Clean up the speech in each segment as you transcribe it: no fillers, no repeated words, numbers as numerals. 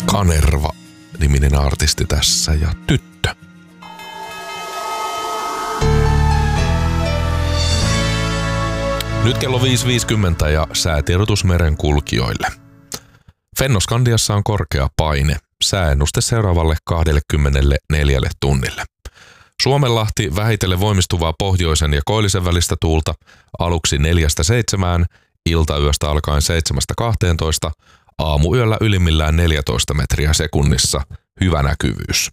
Kanerva-niminen artisti tässä ja Tyttö. Nyt kello 5.50 ja säätiedotus merenkulkijoille. Fennoskandiassa on korkea paine. Sääennuste seuraavalle 24 tunnille. Suomenlahti vähitellen voimistuvaa pohjoisen ja koillisen välistä tuulta aluksi 4-7, iltayöstä alkaen 7-12, aamuyöllä ylimmillään 14 metriä sekunnissa, hyvä näkyvyys.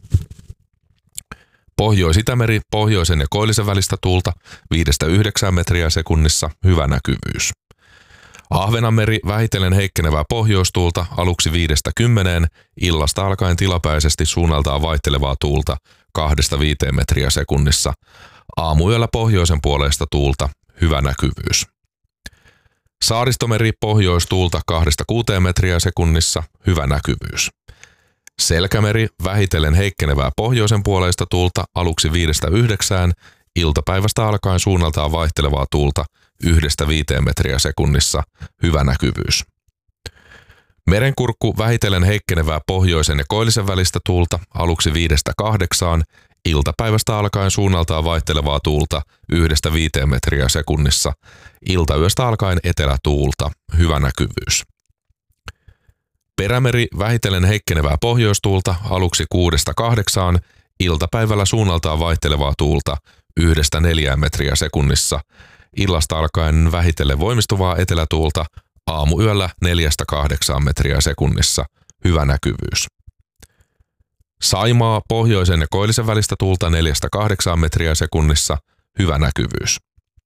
Pohjois-Itämeri pohjoisen ja koillisen välistä tuulta 5-9 metriä sekunnissa, hyvä näkyvyys. Ahvenanmeri vähitellen heikkenevää pohjoistuulta aluksi 5-10, illasta alkaen tilapäisesti suunnaltaan vaihtelevaa tuulta 2-5 metriä sekunnissa, aamuyöllä pohjoisen puoleista tuulta, hyvä näkyvyys. Saaristomeri pohjoistuulta 2-6 metriä sekunnissa, hyvä näkyvyys. Selkämeri vähitellen heikkenevää pohjoisen puoleista tuulta aluksi 5-9, iltapäivästä alkaen suunnaltaan vaihtelevaa tuulta 1-5 metriä sekunnissa, hyvä näkyvyys. Merenkurkku vähitellen heikkenevää pohjoisen ja koillisen välistä tuulta aluksi 5-8, iltapäivästä alkaen suunnaltaan vaihtelevaa tuulta 1-5 metriä sekunnissa, iltayöstä alkaen etelätuulta, hyvä näkyvyys. Perämeri vähitellen heikkenevää pohjoistuulta aluksi 6-8, iltapäivällä suunnaltaan vaihtelevaa tuulta 1-4 metriä sekunnissa, illasta alkaen vähitellen voimistuvaa etelätuulta, aamuyöllä 4-8 metriä sekunnissa, hyvä näkyvyys. Saimaa pohjoisen ja koillisen välistä tuulta 4-8 metriä sekunnissa, hyvä näkyvyys.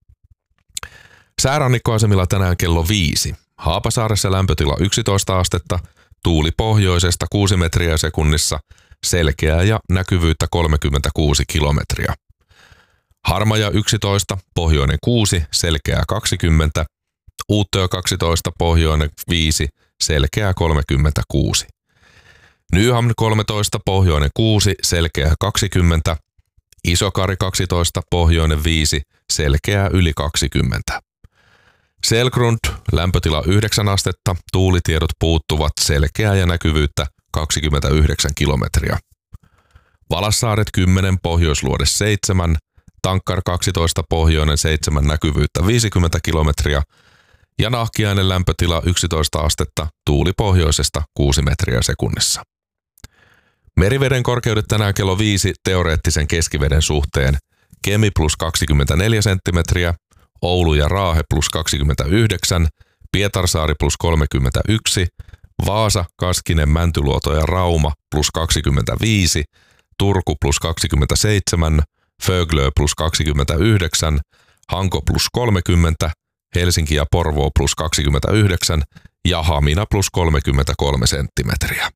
Säärannikkoasemilla tänään kello 5. Haapasaaressa lämpötila 11 astetta, tuuli pohjoisesta 6 metriä sekunnissa, selkeää ja näkyvyyttä 36 kilometriä. Harmaja 11, pohjoinen 6, selkeää 20, Uuttöö 12, pohjoinen 5, selkeää 36. Nyhamn 13, pohjoinen 6, selkeää 20, Isokari 12, pohjoinen 5, selkeää yli 20. Selgrund, lämpötila 9 astetta, tuulitiedot puuttuvat, selkeää ja näkyvyyttä 29 kilometriä. Valassaaret 10, Pohjoisluode 7, Tankkar 12, pohjoinen 7, näkyvyyttä 50 kilometriä ja Nahkiainen lämpötila 11 astetta, tuuli pohjoisesta 6 metriä sekunnissa. Meriveden korkeudet tänään kello 5 teoreettisen keskiveden suhteen: Kemi plus 24 senttimetriä, Oulu ja Raahe plus 29, Pietarsaari plus 31, Vaasa, Kaskinen, Mäntyluoto ja Rauma plus 25, Turku plus 27, Föglö plus 29, Hanko plus 30, Helsinki ja Porvoo plus 29 ja Hamina plus 33 senttimetriä.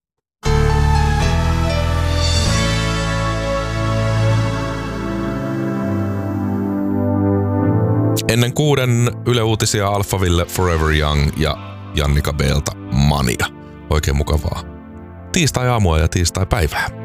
Ennen 6 Yle Uutisia Alphaville, Forever Young ja Jannika Beelta Mania. Oikein mukavaa tiistai-aamua ja tiistai-päivää.